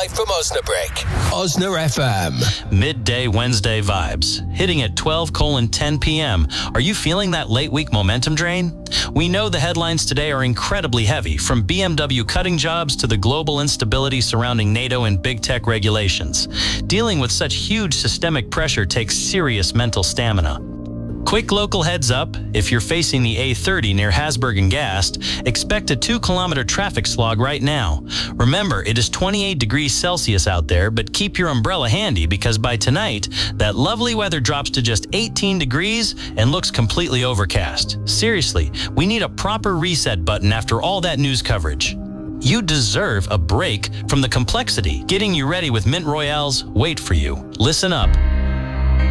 live from Osnabrück. Osna FM. Midday Wednesday vibes. Hitting at 12:10 p.m. Are you feeling that late week momentum drain? We know the headlines today are incredibly heavy, from BMW cutting jobs to the global instability surrounding NATO and big tech regulations. Dealing with such huge systemic pressure takes serious mental stamina. Quick local heads up, if you're facing the A30 near Hasburg and Gast, expect a 2-kilometer traffic slog right now. Remember, it is 28 degrees Celsius out there, but keep your umbrella handy because by tonight, that lovely weather drops to just 18 degrees and looks completely overcast. Seriously, we need a proper reset button after all that news coverage. You deserve a break from the complexity. Getting you ready with Mint Royale's Wait For You. Listen up.